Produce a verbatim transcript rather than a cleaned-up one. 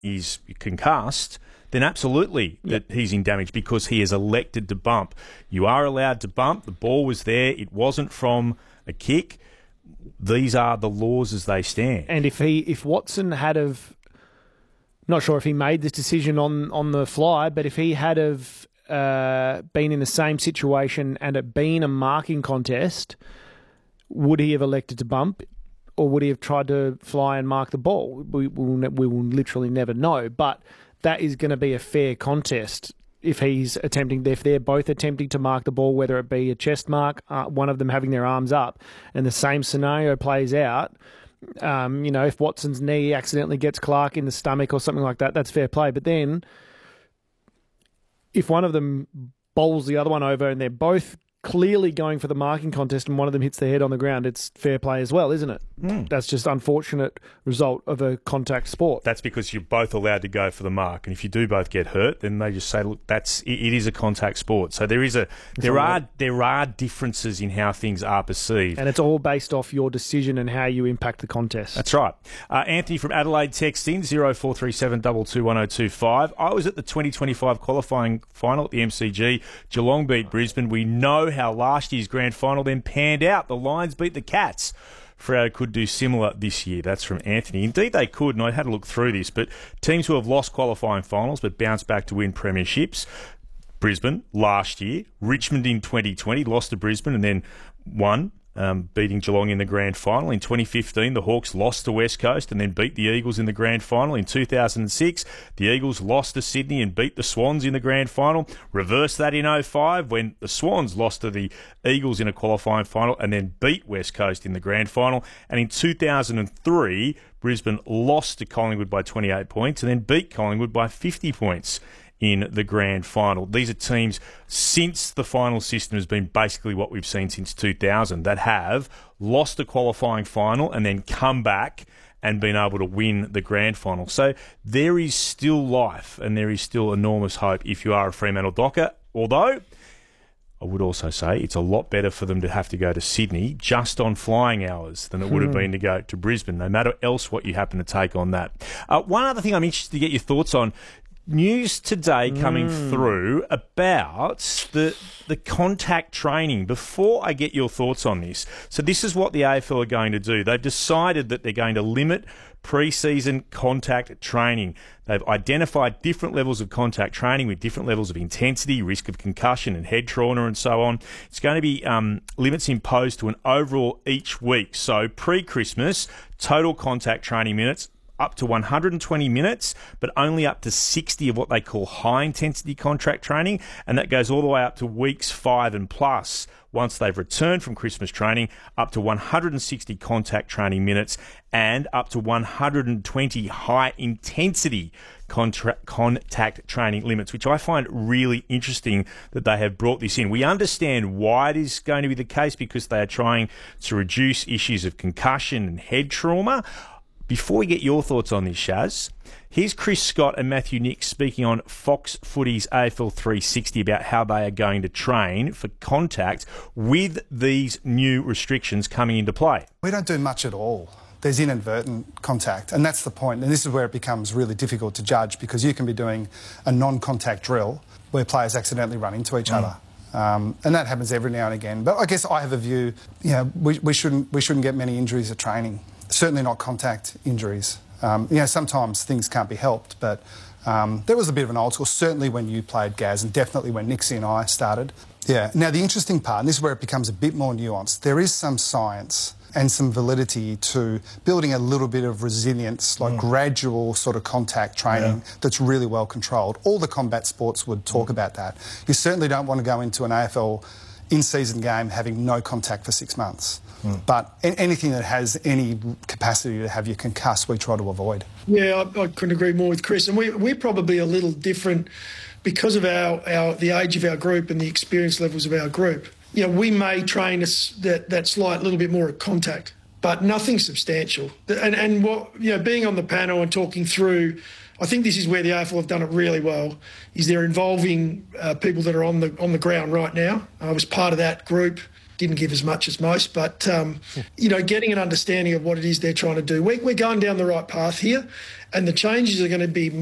is concussed, then absolutely yep. that he's in damage because he has elected to bump. You are allowed to bump. The ball was there. It wasn't from a kick. These are the laws as they stand. And if he, if Watson had have, not sure if he made this decision on, on the fly, but if he had have uh, been in the same situation and it been a marking contest, would he have elected to bump? Or would he have tried to fly and mark the ball? We will, we will literally never know. But that is going to be a fair contest if he's attempting, if they're both attempting to mark the ball, whether it be a chest mark, uh, one of them having their arms up, and the same scenario plays out. Um, you know, if Watson's knee accidentally gets Clark in the stomach or something like that, that's fair play. But then, if one of them bowls the other one over and they're both clearly going for the marking contest and one of them hits their head on the ground, it's fair play as well, isn't it? Mm. That's just unfortunate result of a contact sport. That's because you're both allowed to go for the mark, and if you do both get hurt, then they just say, look, that's it, it is a contact sport. So there is a there are there are differences in how things are perceived, and it's all based off your decision and how you impact the contest. That's right. Uh, Anthony from Adelaide texts in zero four three seven two two one zero two five. I was at the twenty twenty-five qualifying final at the M C G. Geelong beat Brisbane. We know how last year's grand final then panned out. The Lions beat the Cats. Freo could do similar this year. That's from Anthony. Indeed, they could, and I had a look through this, but teams who have lost qualifying finals but bounced back to win premierships, Brisbane last year, Richmond in twenty twenty, lost to Brisbane and then won, um, beating Geelong in the grand final. In twenty fifteen, the Hawks lost to West Coast and then beat the Eagles in the grand final. In two thousand six, the Eagles lost to Sydney and beat the Swans in the grand final. Reverse that in oh five when the Swans lost to the Eagles in a qualifying final and then beat West Coast in the grand final. And in two thousand three, Brisbane lost to Collingwood by twenty-eight points and then beat Collingwood by fifty points in the grand final. These are teams, since the final system has been basically what we've seen since two thousand, that have lost a qualifying final and then come back and been able to win the grand final. So there is still life and there is still enormous hope if you are a Fremantle Docker, although I would also say it's a lot better for them to have to go to Sydney just on flying hours than it would have been to go to Brisbane, no matter else what you happen to take on that. Uh, one other thing I'm interested to get your thoughts on, news today coming mm. through about the the contact training. Before I get your thoughts on this, so this is what the A F L are going to do. They've decided that they're going to limit pre-season contact training. They've identified different levels of contact training with different levels of intensity, risk of concussion and head trauma and so on. It's going to be um, limits imposed to an overall each week. So pre-Christmas, total contact training minutes up to one hundred twenty minutes, but only up to sixty of what they call high-intensity contract training, and that goes all the way up to weeks five and plus. Once they've returned from Christmas training, up to one hundred sixty contact training minutes and up to one hundred twenty high-intensity contra- contact training limits, which I find really interesting that they have brought this in. We understand why it is going to be the case, because they are trying to reduce issues of concussion and head trauma. Before we get your thoughts on this, Shaz, here's Chris Scott and Matthew Nick speaking on Fox Footy's A F L three sixty about how they are going to train for contact with these new restrictions coming into play. We don't do much at all. There's inadvertent contact, and that's the point. And this is where it becomes really difficult to judge, because you can be doing a non-contact drill where players accidentally run into each mm. other. Um, and that happens every now and again. But I guess I have a view, you know, we, we shouldn't we shouldn't get many injuries at training. Certainly not contact injuries. Um, you know, sometimes things can't be helped, but um, there was a bit of an old school, certainly when you played, Gaz, and definitely when Nixie and I started. Yeah. Now, the interesting part, and this is where it becomes a bit more nuanced, there is some science and some validity to building a little bit of resilience, like mm. gradual sort of contact training yeah. that's really well controlled. All the combat sports would talk mm. about that. You certainly don't want to go into an A F L in-season game having no contact for six months. Mm. But anything that has any capacity to have you concuss, we try to avoid. Yeah, I, I couldn't agree more with Chris. And we, we're probably a little different because of our, our the age of our group and the experience levels of our group. You know, we may train us that, that slight little bit more at contact, but nothing substantial. And, and what, you know, being on the panel and talking through, I think this is where the A F L have done it really well, is they're involving uh, people that are on the on the ground right now. I was part of that group didn't give as much as most, but, um, you know, getting an understanding of what it is they're trying to do. We're, we're going down the right path here, and the changes are going to be